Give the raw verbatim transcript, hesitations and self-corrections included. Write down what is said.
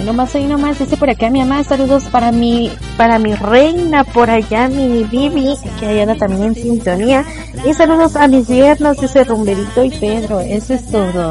Ahí nomás, ahí nomás, dice por acá mi mamá, saludos para mi, para mi reina por allá, mi Bibi, que ahí anda también en sintonía. Y saludos a mis yernos, dice Rumberito y Pedro, eso es todo.